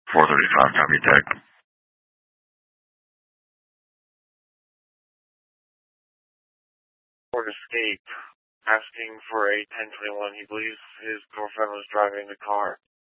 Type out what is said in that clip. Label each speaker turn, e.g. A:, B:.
A: 435, copy tech.
B: Ford Escape, asking for a 1021. He believes his girlfriend was driving the car.